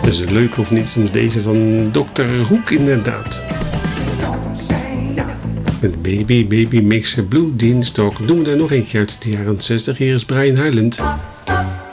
Is het leuk of niet? Deze van Dr. Hoek inderdaad. Met Baby Baby Makes a Blue Jeans Talk. Doen we er nog eentje uit de jaren 60. Hier is Brian Hyland.